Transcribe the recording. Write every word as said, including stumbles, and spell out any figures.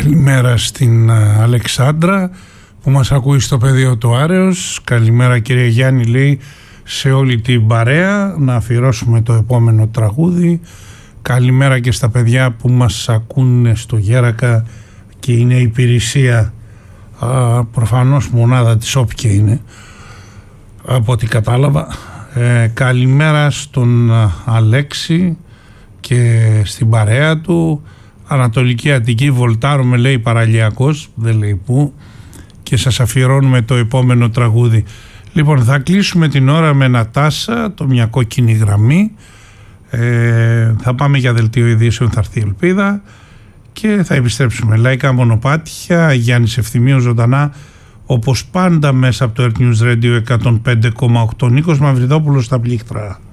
Καλημέρα στην Αλεξάνδρα που μας ακούει στο πεδίο του Άρεος. Καλημέρα κύριε Γιάννη, λέει, σε όλη την παρέα. Να αφιερώσουμε το επόμενο τραγούδι. Καλημέρα και στα παιδιά που μας ακούνε στο Γέρακα και είναι υπηρεσία, α, προφανώς μονάδα της όποια είναι, από ό,τι κατάλαβα. Ε, καλημέρα στον Αλέξη και στην παρέα του. Ανατολική Αττική, βολτάρουμε, λέει, παραλιακός, δεν λέει πού, και σας αφιερώνουμε το επόμενο τραγούδι. Λοιπόν, θα κλείσουμε την ώρα με Νατάσα, το Μια κόκκινη γραμμή. Ε, θα πάμε για δελτίο ειδήσεων, θα έρθει η Ελπίδα και θα επιστρέψουμε. Λαϊκά μονοπάτια, Γιάννης Ευθυμίου ζωντανά, όπως πάντα μέσα από το Earth News Radio εκατόν πέντε κόμμα οκτώ. Νίκος Μαυριδόπουλος στα πλήκτρα.